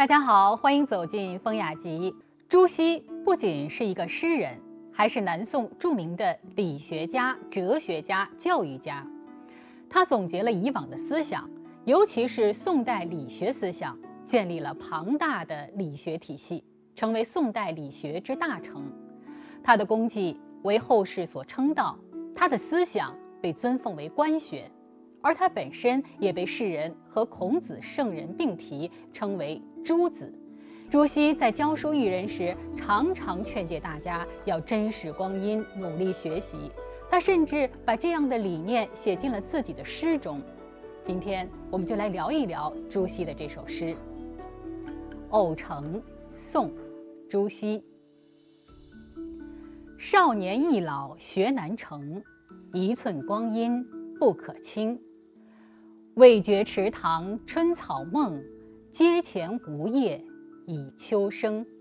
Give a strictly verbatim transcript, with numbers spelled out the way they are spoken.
大家好，欢迎走进风雅集。朱熹不仅是一个诗人，还是南宋著名的理学家、哲学家、教育家。他总结了以往的思想，尤其是宋代理学思想，建立了庞大的理学体系，成为宋代理学之大成。他的功绩为后世所称道，他的思想被尊奉为官学，而他本身也被世人和孔子圣人并提，称为朱子。朱熹在教书育人时，常常劝诫大家要珍视光阴，努力学习。他甚至把这样的理念写进了自己的诗中。今天我们就来聊一聊朱熹的这首诗《偶成》，宋，朱熹。少年易老学难成，一寸光阴不可轻。未觉池塘春草梦，阶前梧叶已秋声。